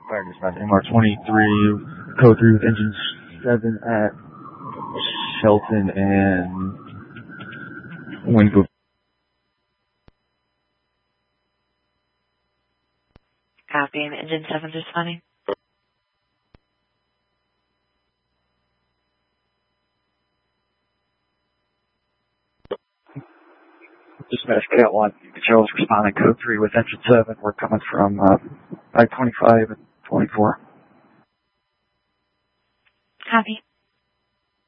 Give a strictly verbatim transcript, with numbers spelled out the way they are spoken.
Fire dispatch, M R twenty-three, code three with engine seven at Shelton and Winfield. Copy, and engine seven responding. Dispatch K L one, Charles responding, code three with engine seven. We're coming from uh, I twenty-five and twenty-four. Copy.